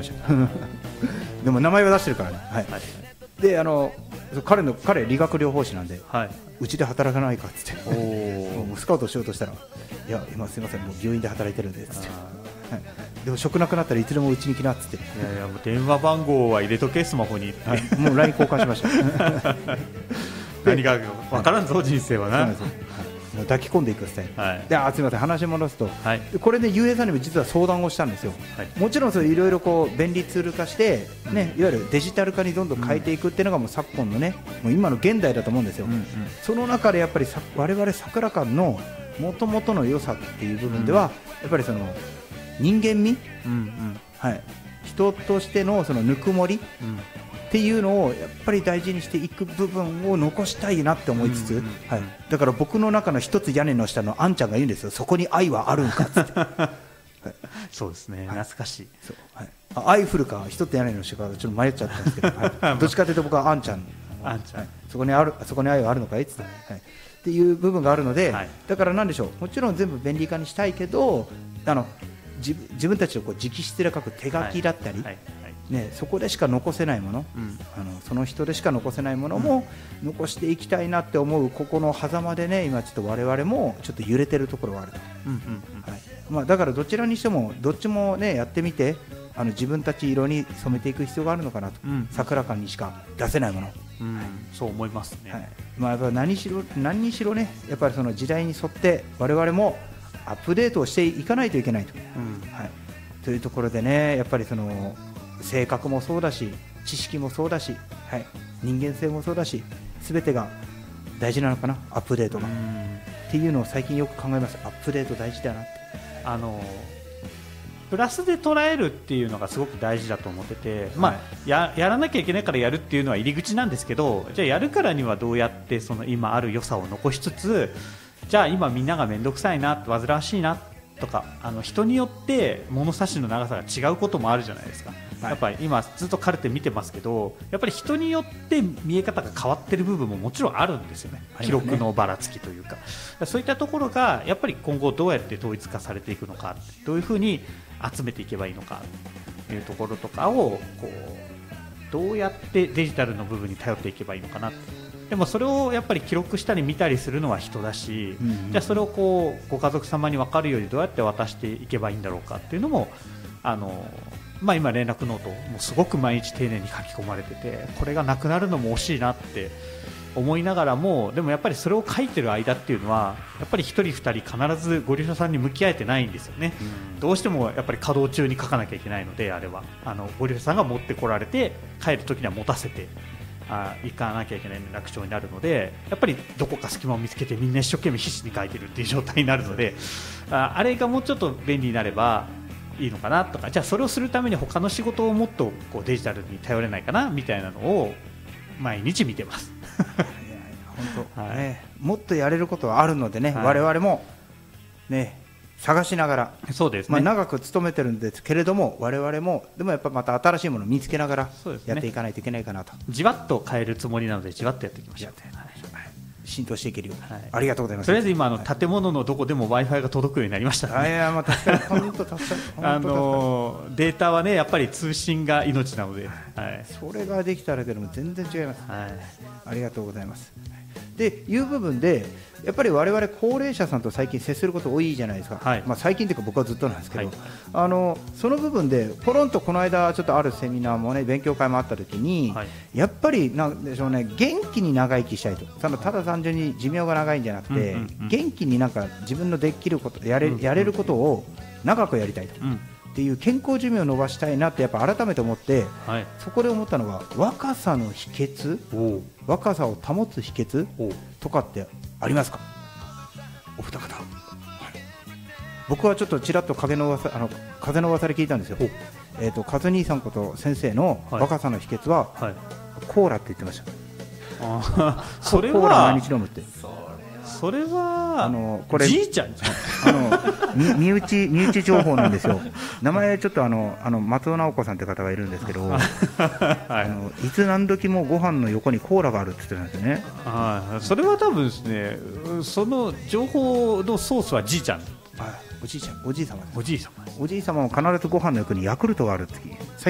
ましたでも名前は出してるからね、はいはい、で彼理学療法士なんで、はい、うちで働かないかっつってもうスカウトしようとしたら、いや今すいません、もう病院で働いてるんでっつって、はい、でも職なくなったらいつでもうちに来なっつって、いやいやもう電話番号は入れとけスマホに、 はい、もう LINE 交換しました何が分からんぞ、人生はな、 もう抱き込んでいくスタイル、はい、ですみません、話戻すと、はい、これで雄平さんにも実は相談をしたんですよ、はい、もちろんいろいろ便利ツール化して、ね、いわゆるデジタル化にどんどん変えていくっていうのがもう昨今のね、もう今の現代だと思うんですよ、うんうん、その中でやっぱり我々桜館の元々の良さっていう部分では、やっぱりその人間味、うんうん、はい、人としてのそのぬくもり、っていうのをやっぱり大事にしていく部分を残したいなって思いつつ、はい、だから僕の中の一つ屋根の下のあんちゃんが言うんですよ、そこに愛はあるんかっつって、はい、 そうですね、はい、懐かしい、 そう、はい、愛降るか一つ屋根の下かちょっと迷っちゃったんですけど、はい、どっちかというと僕はあんちゃん、はい、そこに愛はあるのかいっつって、はい、っていう部分があるので、はい、だからなんでしょう、もちろん全部便利化にしたいけど、自分たちの直筆で書く手書きだったり、はいはいね、そこでしか残せないもの、うん、その人でしか残せないものも残していきたいなって思う、ここの狭間でね、今ちょっと我々もちょっと揺れてるところがあると、はい、まあ、だからどちらにしてもどっちもねやってみて、自分たち色に染めていく必要があるのかなと、うん、桜館にしか出せないもの、 うん、はい、そう思いますね、はい、 まあ、やっぱ何にしろね、やっぱりその時代に沿って我々もアップデートをしていかないといけないと、うん、はい、というところでね、やっぱりその性格もそうだし、知識もそうだし、はい、人間性もそうだし、全てが大事なのかな、アップデートがっていうのを最近よく考えます。アップデート大事だなって、 プラスで捉えるっていうのがすごく大事だと思ってて、まあ、はい、やらなきゃいけないからやるっていうのは入り口なんですけど、じゃあやるからにはどうやってその今ある良さを残しつつ、じゃあ今みんなが面倒くさいな、煩わしいなとか、人によって物差しの長さが違うこともあるじゃないですか。やっぱり今ずっとカルテ見てますけど、やっぱり人によって見え方が変わってる部分ももちろんあるんですよね、記録のばらつきというか、そういったところがやっぱり今後どうやって統一化されていくのか、どういうふうに集めていけばいいのかというところとかをどうやってデジタルの部分に頼っていけばいいのかな。でもそれをやっぱり記録したり見たりするのは人だし、じゃあそれをご家族様に分かるようにどうやって渡していけばいいんだろうかっていうのもまあ、今連絡ノートもすごく毎日丁寧に書き込まれてて、これがなくなるのも惜しいなって思いながらも、でもやっぱりそれを書いてる間っていうのはやっぱり1人2人必ずご利用者さんに向き合えてないんですよね、うん、どうしてもやっぱり稼働中に書かなきゃいけないので、あれはご利用者さんが持ってこられて帰るときには持たせて行かなきゃいけない連絡帳になるので、やっぱりどこか隙間を見つけてみんな一生懸命必死に書いてるっていう状態になるので、あれがもうちょっと便利になればいいのかなとか、じゃあそれをするために他の仕事をもっとデジタルに頼れないかなみたいなのを毎日見てます本当、はいね、もっとやれることはあるのでね、はい、我々も、ね、探しながら、 そうですね、 まあ、長く勤めてるんですけれども、我々もでもやっぱまた新しいものを見つけながらやっていかないといけないかなと、 じわっと変えるつもりなのでじわっとやっていきましょう。 浸透していけるように、はい、ありがとうございます。 とりあえず今建物のどこでも Wi-Fi が届くようになりましたね。 いや、まあ、確かに本当助かるデータはねやっぱり通信が命なので、はい、 それができただけでも全然違います、はい、ありがとうございます。でいう部分でやっぱり我々高齢者さんと最近接すること多いじゃないですか、はい、まあ、最近というか僕はずっとなんですけど、はい、その部分でポロンとこの間ちょっとあるセミナーもね勉強会もあった時に、はい、やっぱりなんでしょうね、元気に長生きしたいと、ただ単純に寿命が長いんじゃなくて、元気になんか自分のできることやれることを長くやりたいと、っていう健康寿命を伸ばしたいなってやっぱ改めて思って、はい、そこで思ったのが若さの秘訣、若さを保つ秘訣とかってありますか、お二方。はい、僕はちょっとちらっと風の噂で聞いたんですよ。カズ兄さんこと先生の若さの秘訣は、はい、コーラって言ってました。 それはコーラ毎日飲むって。 それはこれじいちゃん身内情報なんですよ。名前ちょっと松尾直子さんって方がいるんですけど、はい、いつ何時もご飯の横にコーラがあるって言ってたんですよね。 それは多分ですね、その情報のソースはじいちゃん。 おじい様も必ずご飯の横にヤクルトがあるって最